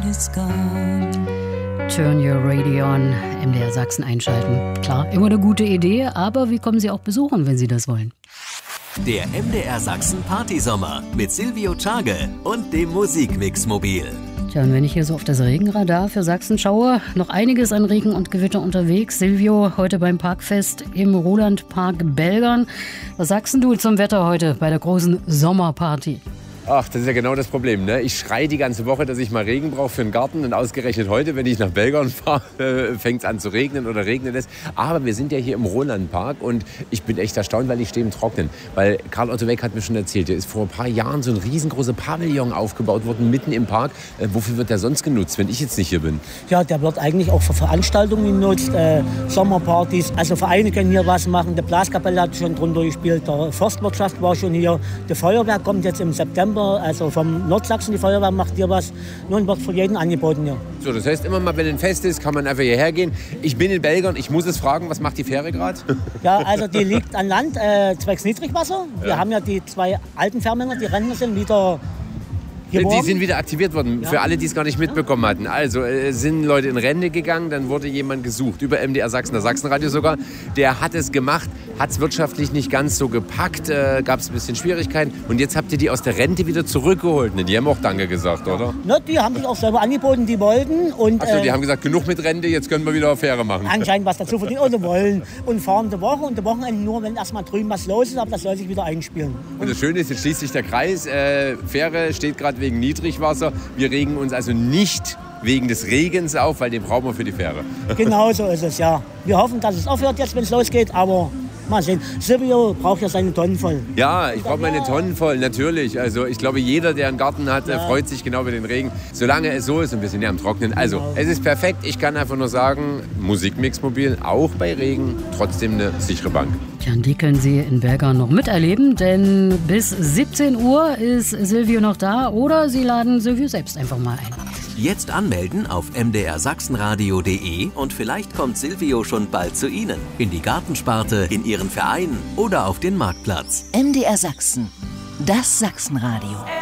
is gone. Turn your radio on, MDR Sachsen einschalten. Klar, immer eine gute Idee, aber wir kommen Sie auch besuchen, wenn Sie das wollen. Der MDR Sachsen Partysommer mit Silvio Tschage und dem Musikmix-Mobil. Tja, und wenn ich hier so auf das Regenradar für Sachsen schaue, noch einiges an Regen und Gewitter unterwegs. Silvio, heute beim Parkfest im Rolandpark Belgern. Was sagst du zum Wetter heute bei der großen Sommerparty? Ach, das ist ja genau das Problem, ne? Ich schreie die ganze Woche, dass ich mal Regen brauche für den Garten. Und ausgerechnet heute, wenn ich nach Belgern fahre, fängt es an zu regnen oder regnet es. Aber wir sind ja hier im Rolandpark und ich bin echt erstaunt, weil ich stehe im Trocknen. Weil Karl Otto Weck hat mir schon erzählt, hier ist vor ein paar Jahren so ein riesengroßer Pavillon aufgebaut worden, mitten im Park. Wofür wird der sonst genutzt, wenn ich jetzt nicht hier bin? Ja, der wird eigentlich auch für Veranstaltungen genutzt, Sommerpartys. Also Vereine können hier was machen. Der Blaskapelle hat schon drunter gespielt, der Forstwirtschaft war schon hier. Die Feuerwehr kommt jetzt im September. Also vom Nordsachsen, die Feuerwehr macht hier was. Nun wird für jeden angeboten hier. So, das heißt, immer mal, wenn ein Fest ist, kann man einfach hierher gehen. Ich bin in Belgern, ich muss es fragen, was macht die Fähre gerade? Ja, also die liegt an Land, zwecks Niedrigwasser. Wir haben ja die zwei alten Fährmänner, die Rentner sind wieder geborgen. Die sind wieder aktiviert worden, für alle, die es gar nicht mitbekommen hatten. Also sind Leute in Rente gegangen, dann wurde jemand gesucht, über MDR Sachsen, das Sachsenradio sogar. Der hat es gemacht, hat es wirtschaftlich nicht ganz so gepackt, gab es ein bisschen Schwierigkeiten. Und jetzt habt ihr die aus der Rente wieder zurückgeholt. Ne, die haben auch Danke gesagt, oder? Ne, die haben sich auch selber angeboten, die wollten. Und, Achso, die haben gesagt, genug mit Rente, jetzt können wir wieder auf Fähre machen. Anscheinend was dazu verdienen oder wollen. Und fahren die Woche und die Wochenende nur, wenn erstmal drüben was los ist, aber das soll sich wieder einspielen. Und das Schöne ist, jetzt schließt sich der Kreis. Fähre steht gerade wegen Niedrigwasser. Wir regen uns also nicht wegen des Regens auf, weil den brauchen wir für die Fähre. Genau so ist es, ja. Wir hoffen, dass es aufhört jetzt, wenn es losgeht, aber mal sehen. Silvio braucht ja seine Tonnen voll. Ja, ich brauche meine Tonnen voll, natürlich. Also ich glaube, jeder, der einen Garten hat, freut sich genau über den Regen. Solange es so ist und wir sind ja am Trocknen. Also, genau. Es ist perfekt. Ich kann einfach nur sagen, Musikmix-Mobil, auch bei Regen, trotzdem eine sichere Bank. Tja, und die können Sie in Belgern noch miterleben, denn bis 17 Uhr ist Silvio noch da oder Sie laden Silvio selbst einfach mal ein. Jetzt anmelden auf mdrsachsenradio.de und vielleicht kommt Silvio schon bald zu Ihnen. In die Gartensparte, in Ihren Verein oder auf den Marktplatz. MDR Sachsen, das Sachsenradio.